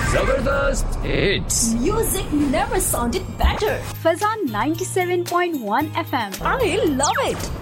जबरदस्त hits. Music never sounded better. Fazan 97.1 FM. I love it.